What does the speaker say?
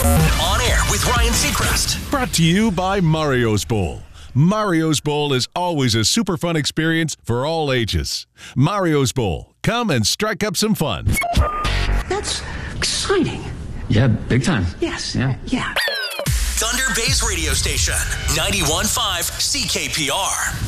On air with Ryan Seacrest. Brought to you by Mario's Bowl. Mario's Bowl is always a super fun experience for all ages. Mario's Bowl. Come and strike up some fun. That's exciting. Yeah, big time. Yes. Yeah. Yeah. Thunder Bay's radio station, 91.5 CKPR.